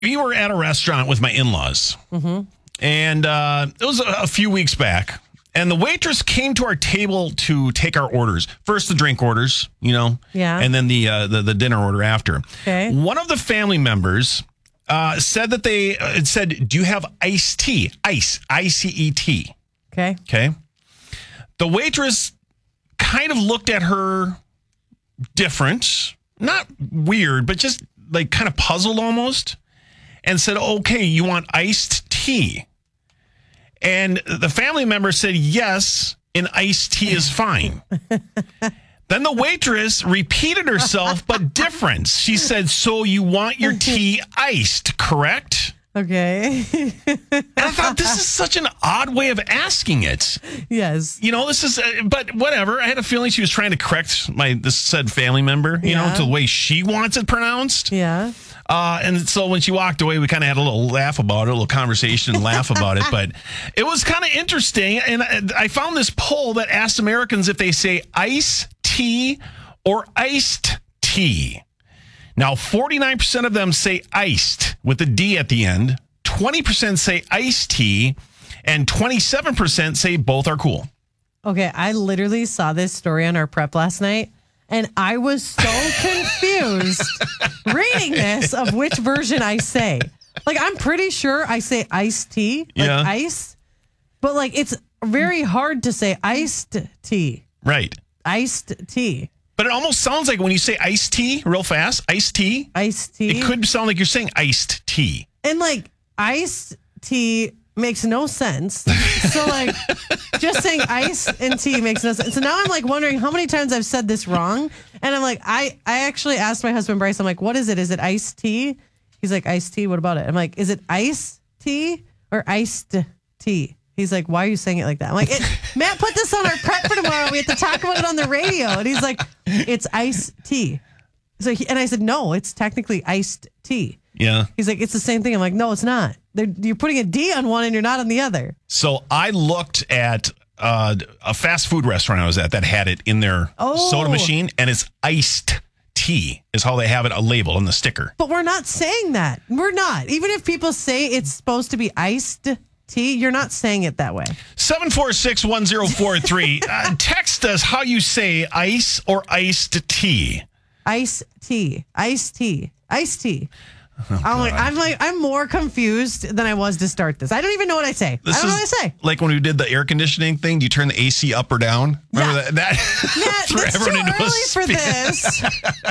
We were at a restaurant with my in-laws, and it was a few weeks back. And the waitress came to our table to take our orders. First, the drink orders, and then the dinner order after. Okay. One of the family members said that it said, "Do you have iced tea?" Ice, I-C-E-T. Okay. Okay. The waitress kind of looked at her different, not weird, but just like kind of puzzled almost, and said, "Okay, you want iced tea?" And the family member said, "Yes, an iced tea is fine." Then the waitress repeated herself, but different. She said, "So you want your tea iced, correct?" Okay. And I thought, this is such an odd way of asking it. Yes. This is, but whatever. I had a feeling she was trying to correct this said family member, to the way she wants it pronounced. Yeah. And so when she walked away, we kind of had a little laugh about it, a little conversation and laugh about it. But it was kind of interesting. And I found this poll that asked Americans if they say ice tea or iced tea. Now, 49% of them say iced with a D at the end. 20% say iced tea. And 27% say both are cool. Okay. I literally saw this story on our prep last night. And I was so confused reading this of which version I say. Like, I'm pretty sure I say iced tea, like ice. But, like, it's very hard to say iced tea. Right. Iced tea. But it almost sounds like when you say iced tea real fast, iced tea. Iced tea. It could sound like you're saying iced tea. And, like, iced tea makes no sense. So, like, just saying ice and tea makes no sense. So now I'm, like, wondering how many times I've said this wrong. And I'm like, I actually asked my husband, Bryce, I'm like, what is it? Is it iced tea? He's like, iced tea? What about it? I'm like, is it ice tea or iced tea? He's like, why are you saying it like that? I'm like, Matt put this on our prep for tomorrow. We have to talk about it on the radio. And he's like, it's iced tea. So and I said, no, it's technically iced tea. Yeah. He's like, it's the same thing. I'm like, no, it's not. You're putting a D on one and you're not on the other. So I looked at a fast food restaurant I was at that had it in their soda machine, and it's iced tea is how they have it, a label on the sticker. But we're not saying that. We're not. Even if people say it's supposed to be iced tea, you're not saying it that way. 7461043. Text us how you say ice or iced tea. Iced tea. Iced tea. Iced tea. I'm more confused than I was to start this. I don't even know what I say. I don't know what I say. Like when we did the air conditioning thing, do you turn the AC up or down? Remember that? Matt, it's too early for this.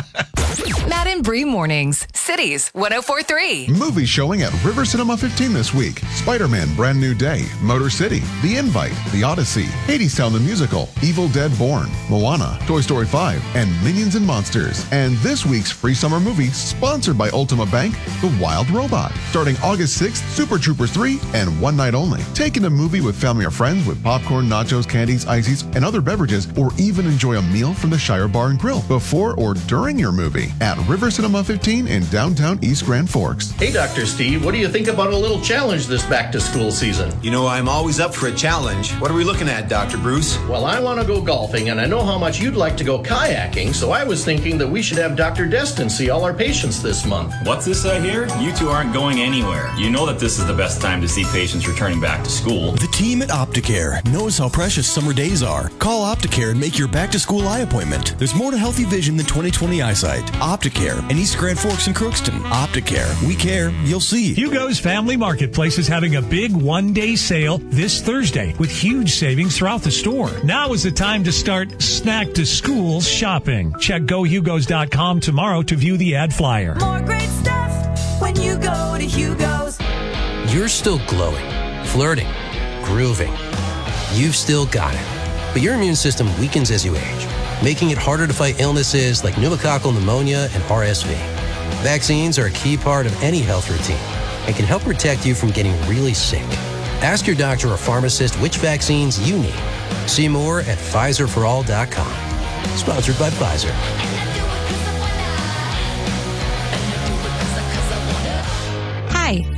Matt and Bree Mornings, Cities 104.3. Movie showing at River Cinema 15 this week. Spider-Man Brand New Day, Motor City, The Invite, The Odyssey, Hadestown the Musical, Evil Dead Born, Moana, Toy Story 5, and Minions and Monsters. And this week's free summer movie sponsored by Ultima Bank, The Wild Robot. Starting August 6th, Super Troopers 3 and one night only. Take in a movie with family or friends with popcorn, nachos, candies, ices, and other beverages, or even enjoy a meal from the Shire Bar and Grill before or during your movie at River Cinema 15 in downtown East Grand Forks. Hey, Dr. Steve, what do you think about a little challenge this back-to-school season? You know, I'm always up for a challenge. What are we looking at, Dr. Bruce? Well, I want to go golfing, and I know how much you'd like to go kayaking, so I was thinking that we should have Dr. Destin see all our patients this month. What's this I hear? You two aren't going anywhere. You know that this is the best time to see patients returning back to school. The team at Opticare knows how precious summer days are. Call Opticare and make your back-to-school eye appointment. There's more to healthy vision than 20/20 eyesight. Opticare in East Grand Forks and Crookston. Opticare. We care. You'll see. Hugo's Family Marketplace is having a big one-day sale this Thursday with huge savings throughout the store. Now is the time to start snack-to-school shopping. Check GoHugos.com tomorrow to view the ad flyer. More great stuff when you go to Hugo's. You're still glowing, flirting, grooving. You've still got it. But your immune system weakens as you age, making it harder to fight illnesses like pneumococcal pneumonia and RSV. Vaccines are a key part of any health routine and can help protect you from getting really sick. Ask your doctor or pharmacist which vaccines you need. See more at PfizerForAll.com. Sponsored by Pfizer. Hi,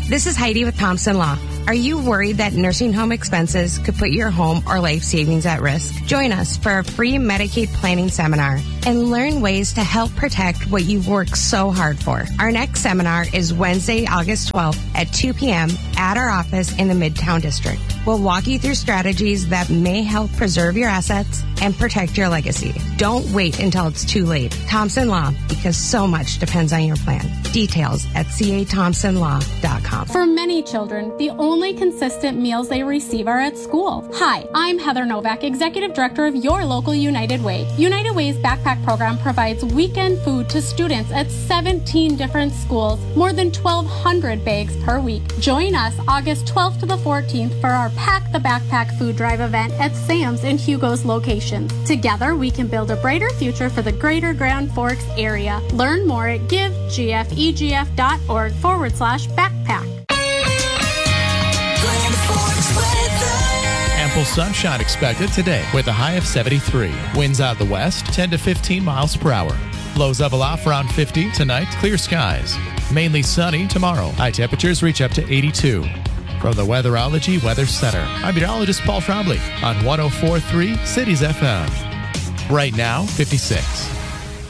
This is Heidi with Thompson Law. Are you worried that nursing home expenses could put your home or life savings at risk? Join us for a free Medicaid planning seminar and learn ways to help protect what you've worked so hard for. Our next seminar is Wednesday, August 12th at 2 p.m. at our office in the Midtown District. We'll walk you through strategies that may help preserve your assets and protect your legacy. Don't wait until it's too late. Thompson Law, because so much depends on your plan. Details at cathompsonlaw.com. For many children, the only consistent meals they receive are at school. Hi, I'm Heather Novak, Executive Director of your local United Way. United Way's backpack program provides weekend food to students at 17 different schools, more than 1,200 bags per week. Join us August 12th to the 14th for our Pack the Backpack food drive event at Sam's and Hugo's locations. Together, we can build a brighter future for the greater Grand Forks area. Learn more at givegfegf.org/backpack. Ample sunshine expected today with a high of 73. Winds out of the west, 10 to 15 miles per hour. Lows level off around 50 tonight, clear skies. Mainly sunny tomorrow. High temperatures reach up to 82. From the Weatherology Weather Center, I'm meteorologist Paul Trombley on 104.3 Cities FM. Right now, 56.